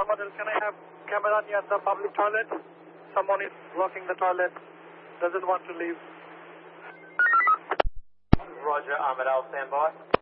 Model, can I have camera near the public toilet? Someone is blocking the toilet, doesn't want to leave. Roger, Armadale, stand by.